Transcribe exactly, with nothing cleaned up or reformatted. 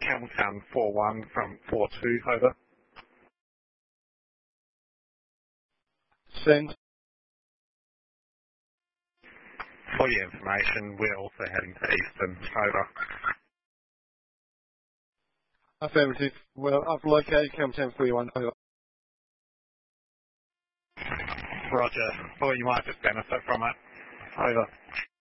Campbelltown four one from four two, over. Send. For your information, we're also heading to Eastern, over. Affirmative. Well, I've located Campbelltown four one, over. Roger. Thought you might just benefit from it. Over.